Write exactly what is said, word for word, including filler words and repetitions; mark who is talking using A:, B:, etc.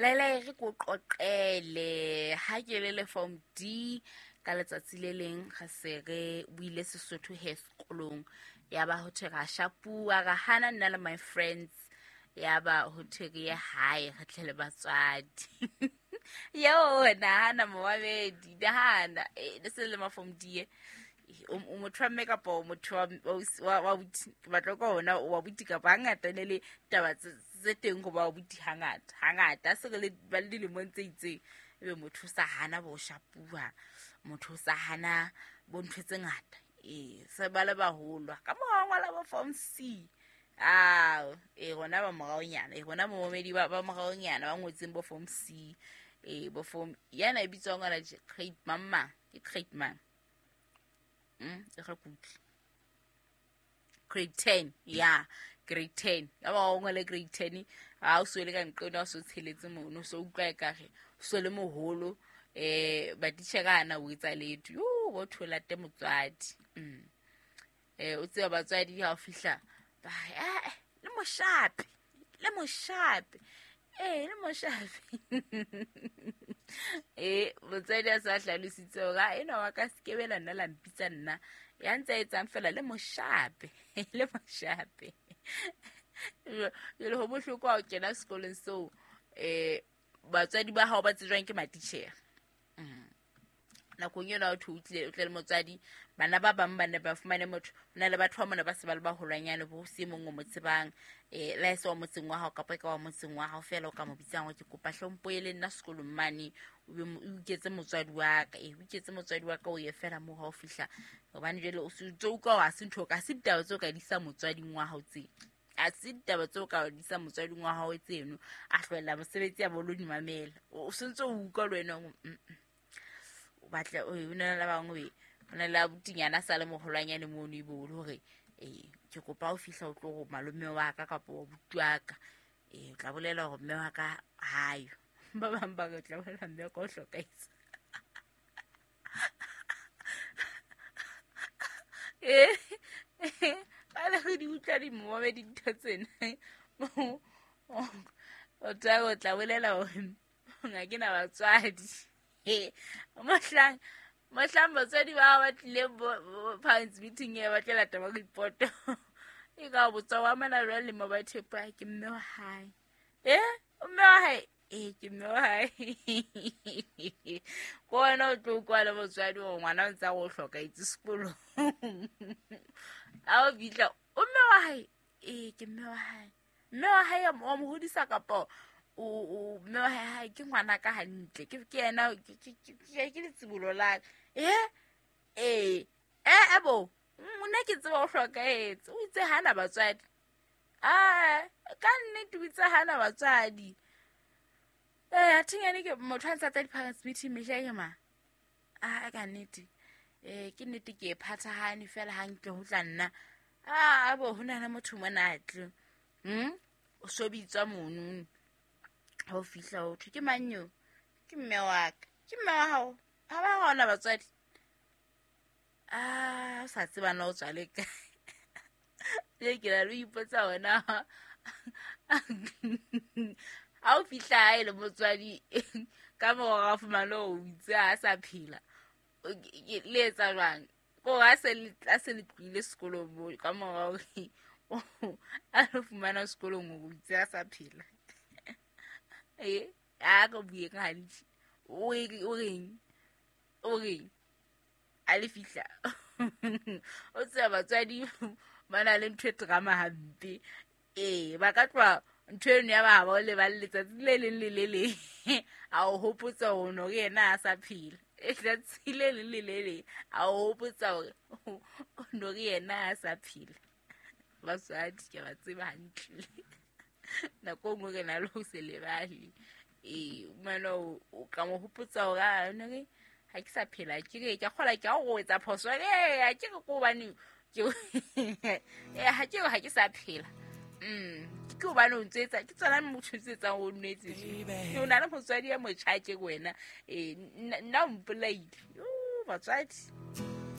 A: lele re go qoqele ha ke le form D ka letsatsi le leng ga se re buile Sesotho he sekolong ya ba ho thega shapua ga hana nna le my friends ya ba ho thege hae ga tlhele batswadi yo na hana moabedi da hana e se le ma form D o mo tshwame ka po motho wa wa batlo go ona wa buti ka bangata ne le taba tse teng go ba buti hangata hangata se le ba le le montse itse ebe motho sa hana bo shapua motho sa hana bo ntwetse ngata e se ba le ba holwa ka mo ngwala ba form C ah e gona ba mogaonyana e gona momedi ba ba mogaonyana ba ngotseng bo form C e bo form yana e bitswa ngwana grade mama ke grade man mm e ga kutli grade ten ya grade ten ya ba ngwele grade ten a o swele ka nqona o so tsheletse mono so utlwa ka ge so le moholo eh ba ditshegana o etsa lethu yo bo thola te motswadi mm eh o tseba batswadi ha o fihla ba eh le moshape le moshape eh le moshape eh motswadi a sa hlalositse ga ena wa ka sekebela nna la mpitsa nna ya ntse etsang fela le moshape le moshape le ho bohloko a kena sekolong so eh batswadi ba hao ba tsejwang ke matitjhere mm na go nyona o thutle o tle le motswadi bana ba bang ba ne ba fumane motho na le batho ba mona ba se ba le ba holwanyane bo se mongwe mo tsebang eh la se wa motseng wa hao ka pa ka wa motseng wa hao fela o ka mo bitsang wa ke kopa hlompo ele nna sekolong mane o be o iketse motswadi wa ka eh o iketse motswadi wa ka o ye fela mo ha o fihla gobane jele o se tso ka wa se ntho ka se ditaba tso ka di sa motswadi wa hao tse a se ditaba tso ka di sa motswadi wa hao tseno a hloela mosebetsi ya bolo di mamela o sentse o uka le wena o batla o una la bangwe ona la butinyana sa le moholwanyane mo no ibolo hore eh ke kopa o fihla o tlo go malome wa ka ka po butuaka eh tla bolela go mme wa ka hayo ba bang ba go tla bolela mme ka o hlokaitse eh ala go di utla di mo ba di tsatsena o tla go tla bolela go nga ke na batswadi eh mohlang mohlang batswadi ba ba tle parents meeting e ba tlela taba go ipoto e ka botsa wa mana le mo ba thepa ke mme wa hae eh mme wa hae eh ke mme wa hae go ona o tlo kwa le motswadi o ngwana o ntsa go hloka itse sekolo a o bitla o mme wa hae eh ke mme wa hae mme wa hae mo mo hodisa kapo o o mme wa hae ke ngwana ka hantle ke ke ena ke ke le tsibulo la eh eh eh abo mona ke tseba o hlokaetse o itse hana batswadi ah ka nne tu itse hana batswadi eh a thinyane ke motho a ntsa tsa di parents meeting me jaya ma ah ka nnete eh ke nnete ke phatha hani fela hantle ho tla nna ah abo hona na motho mona atle hm o so bitswa mono ha o fihla o thwe ke manyo ke mme wa ka ke mme wa hao ha ba gona batswadi ah sa tseba na o tswale ka le ke la lo ipotsa wena ha o fihla ile motswadi ka mo ga fumalo o itse a sa phila le etsa jwang go a se a se le tlile sekolo mo ka mo ga a lo fumana sekolo mo o itse a sa phila eh a go bue ka hantle o o reng o reng a le fihla o tseba batswadi bana le ntwe drama hampe eh ba ka twa ntwe ne ya ba ba le ba le letsatsi le le le le a o hopotsa o no ke na sa phila e tla tsile le le le a o hopotsa o no ke na sa phila batswadi ke ba tseba hantle na go mo ke na lo se le bali eh mana o ka mo hopotsa o ga no ke ha ke sa phela ke ke ke khola ke go etsa phoso eh a ke go bane ke eh ha ke ha ke sa phela mm ke o bane o tsetsa ke tsana motho tsetsa o nnetse yo na le motswadi ya mo tshake wena eh na mpolaile yo batswadi